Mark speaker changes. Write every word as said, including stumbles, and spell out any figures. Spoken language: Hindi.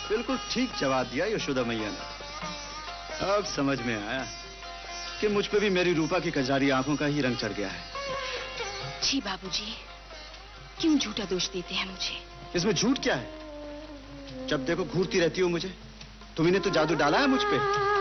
Speaker 1: बिल्कुल ठीक जवाब दिया यशोदा मैया ने। अब समझ में आया कि मुझ पे भी मेरी रूपा की कजारी आंखों का ही रंग चढ़ गया है।
Speaker 2: जी बाबूजी, क्यों झूठा दोष देते हैं मुझे?
Speaker 1: इसमें झूठ क्या है? जब देखो घूरती रहती हो मुझे। तुम्ही ने तो जादू डाला है मुझ पे।